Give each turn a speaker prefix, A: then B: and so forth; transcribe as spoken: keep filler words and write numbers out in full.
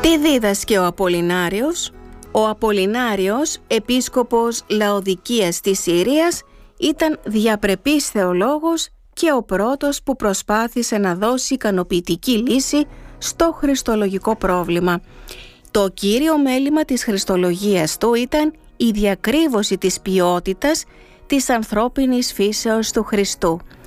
A: Τι δίδασκε ο Απολινάριος? Ο Απολινάριος, επίσκοπος Λαοδικίας της Συρίας, ήταν διαπρεπής θεολόγος και ο πρώτος που προσπάθησε να δώσει ικανοποιητική λύση στο χριστολογικό πρόβλημα. Το κύριο μέλημα της χριστολογίας του ήταν η διακρύβωση της ποιότητας της ανθρώπινης φύσεως του Χριστού.